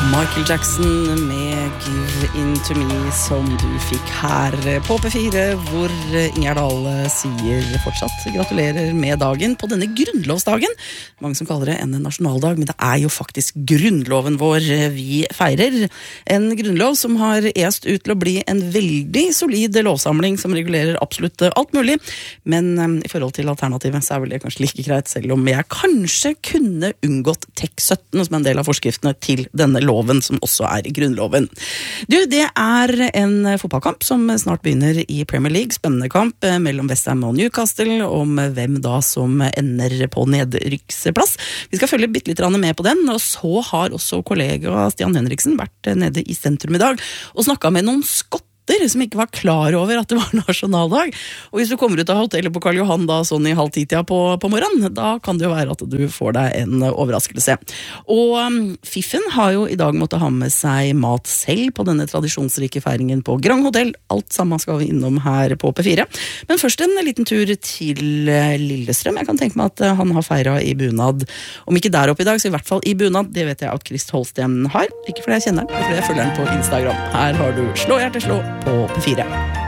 Michael Jackson med Give In To Me som du fikk her på P4, hvor Ingjerd Dahle sier fortsatt gratulerer med dagen på denne grunnlovsdagen. Mange som kaller det en nasjonaldag, men det er jo faktisk grunnloven vår vi feirer. En grunnlov som har est ut til å bli en veldig solid lovsamling som regulerer absolutt alt mulig, men i forhold til alternativet så er vel det kanskje like greit, selv om jeg kanskje kunne unngått TEK 17 som en del av forskriftene til denne loven, som også er grunnloven. Du, det er en fotballkamp som snart begynner i Premier League. Spennende kamp mellom West Ham og Newcastle, om hvem da som ender på nedrykksplass. Vi skal følge bitte litt med på den, og så har også kollega Stian Henriksen vært nede i sentrum i dag og snakket med noen skotter som ikke var klar over at det var nasjonaldag. Og hvis du kommer ut av hotellet på Karl Johan da sånn i 9:30 på morgenen, da kan det jo være at du får deg en overraskelse. Og Fiffen har jo i dag måttet ha med seg mat selv på denne tradisjonsrike feiringen på Grand Hotel. Alt sammen skal vi innom her på P4. Men først en liten tur til Lillestrøm. Jeg kan tenke meg at han har feiret i bunad. Om ikke der oppe i dag, så i hvert fall i bunad. Det vet jeg at Krist Holsten har. Ikke fordi jeg kjenner den, men fordi jeg følger den på Instagram. Her har du Slå hjertet slå på P4.